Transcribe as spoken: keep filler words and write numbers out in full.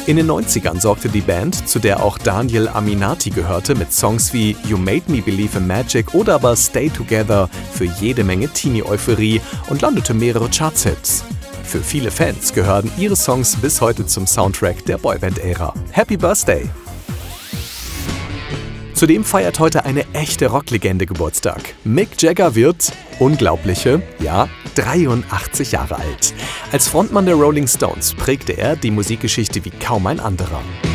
In den neunzigern sorgte die Band, zu der auch Daniel Aminati gehörte, mit Songs wie You Made Me Believe in Magic oder aber Stay Together für jede Menge Teenie-Euphorie und landete mehrere Charts-Hits. Für viele Fans gehören ihre Songs bis heute zum Soundtrack der Boyband-Ära. Happy Birthday! Zudem feiert heute eine echte Rocklegende Geburtstag. Mick Jagger wird, unglaubliche, ja, dreiundachtzig Jahre alt. Als Frontmann der Rolling Stones prägte er die Musikgeschichte wie kaum ein anderer.